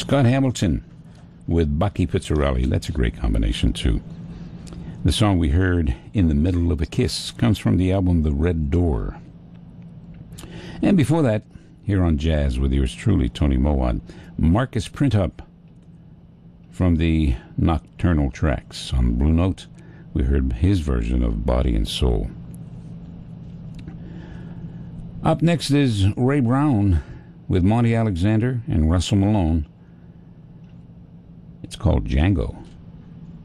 Scott Hamilton with Bucky Pizzarelli. That's a great combination, too. The song we heard, In the Middle of a Kiss, comes from the album The Red Door. And before that, here on Jazz with yours truly, Tony Mowat, Marcus Printup from the Nocturnal Tracks. On Blue Note, we heard his version of Body and Soul. Up next is Ray Brown with Monty Alexander and Russell Malone. It's called Django.